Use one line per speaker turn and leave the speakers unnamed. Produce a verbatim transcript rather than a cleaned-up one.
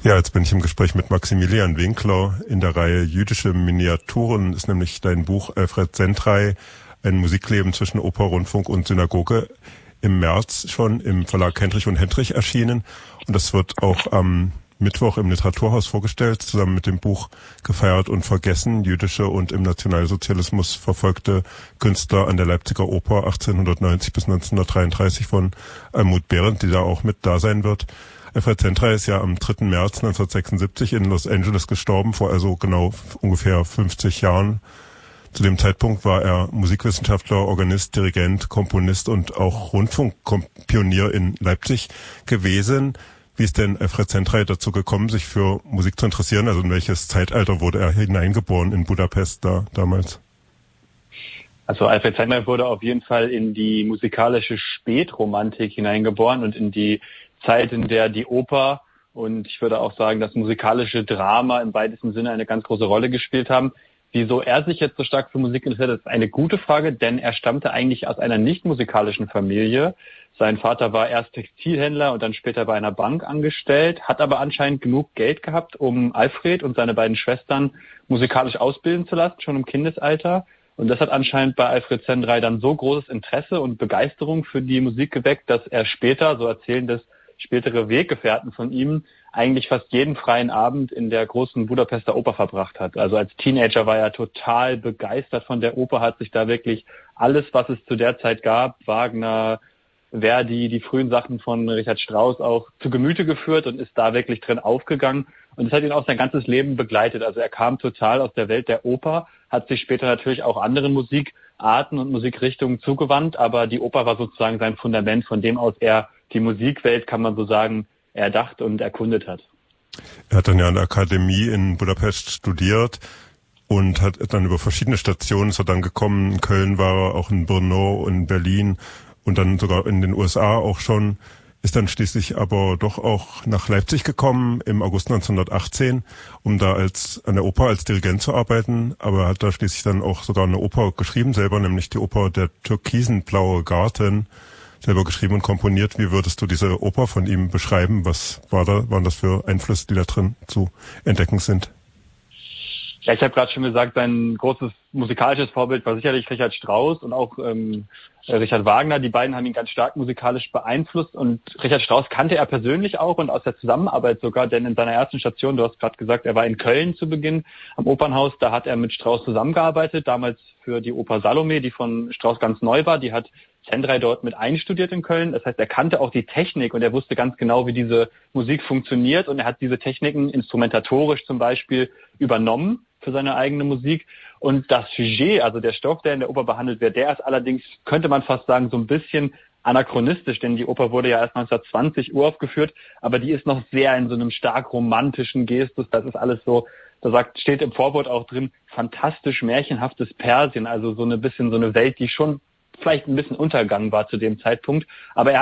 Ja, jetzt bin ich im Gespräch mit Maximilian Winkler. In der Reihe Jüdische Miniaturen ist nämlich dein Buch Alfred Zentrey, ein Musikleben zwischen Oper, Rundfunk und Synagoge, im März schon im Verlag Hendrich und Hendrich erschienen. Und das wird auch am Mittwoch im Literaturhaus vorgestellt, zusammen mit dem Buch Gefeiert und Vergessen, jüdische und im Nationalsozialismus verfolgte Künstler an der Leipziger Oper achtzehnhundertneunzig bis neunzehnhundertdreiunddreißig von Almut Behrendt, die da auch mit da sein wird. Alfred Zentrey ist ja am dritten März neunzehnhundertsechsundsiebzig in Los Angeles gestorben, vor also genau ungefähr fünfzig Jahren. Zu dem Zeitpunkt war er Musikwissenschaftler, Organist, Dirigent, Komponist und auch Rundfunkpionier in Leipzig gewesen. Wie ist denn Alfred Zentrey dazu gekommen, sich für Musik zu interessieren? Also in welches Zeitalter wurde er hineingeboren in Budapest da damals?
Also Alfred Zentrey wurde auf jeden Fall in die musikalische Spätromantik hineingeboren und in die Zeit, in der die Oper und ich würde auch sagen, das musikalische Drama im weitesten Sinne eine ganz große Rolle gespielt haben. Wieso er sich jetzt so stark für Musik interessiert, ist eine gute Frage, denn er stammte eigentlich aus einer nicht musikalischen Familie. Sein Vater war erst Textilhändler und dann später bei einer Bank angestellt, hat aber anscheinend genug Geld gehabt, um Alfred und seine beiden Schwestern musikalisch ausbilden zu lassen, schon im Kindesalter. Und das hat anscheinend bei Alfred Zentrey dann so großes Interesse und Begeisterung für die Musik geweckt, dass er später, so erzählen das spätere Weggefährten von ihm, eigentlich fast jeden freien Abend in der großen Budapester Oper verbracht hat. Also als Teenager war er total begeistert von der Oper, hat sich da wirklich alles, was es zu der Zeit gab, Wagner, Verdi, die frühen Sachen von Richard Strauss auch zu Gemüte geführt und ist da wirklich drin aufgegangen. Und das hat ihn auch sein ganzes Leben begleitet. Also er kam total aus der Welt der Oper, hat sich später natürlich auch anderen Musikarten und Musikrichtungen zugewandt, aber die Oper war sozusagen sein Fundament, von dem aus er die Musikwelt, kann man so sagen, erdacht und erkundet hat.
Er hat dann ja an der Akademie in Budapest studiert und hat dann über verschiedene Stationen, ist er dann gekommen, in Köln war er, auch in Brno, in Berlin und dann sogar in den U S A auch schon, ist dann schließlich aber doch auch nach Leipzig gekommen im August neunzehnhundertachtzehn, um da als an der Oper als Dirigent zu arbeiten, aber er hat da schließlich dann auch sogar eine Oper geschrieben selber, nämlich die Oper Der türkisenblaue Garten, selber geschrieben und komponiert. Wie würdest du diese Oper von ihm beschreiben? Was war da, waren das für Einflüsse, die da drin zu entdecken sind?
Ja, ich habe gerade schon gesagt, sein großes musikalisches Vorbild war sicherlich Richard Strauss und auch ähm, Richard Wagner. Die beiden haben ihn ganz stark musikalisch beeinflusst und Richard Strauss kannte er persönlich auch und aus der Zusammenarbeit sogar, denn in seiner ersten Station, du hast gerade gesagt, er war in Köln zu Beginn am Opernhaus, da hat er mit Strauss zusammengearbeitet, damals für die Oper Salome, die von Strauss ganz neu war, die hat Zentrey dort mit einstudiert in Köln. Das heißt, er kannte auch die Technik und er wusste ganz genau, wie diese Musik funktioniert und er hat diese Techniken instrumentatorisch zum Beispiel übernommen für seine eigene Musik. Und das Sujet, also der Stoff, der in der Oper behandelt wird, der ist allerdings, könnte man fast sagen, so ein bisschen anachronistisch, denn die Oper wurde ja erst neunzehnhundertzwanzig uraufgeführt, aber die ist noch sehr in so einem stark romantischen Gestus. Das ist alles so, da sagt, steht im Vorwort auch drin, fantastisch märchenhaftes Persien, also so ein bisschen so eine Welt, die schon vielleicht ein bisschen untergegangen war zu dem Zeitpunkt. Aber er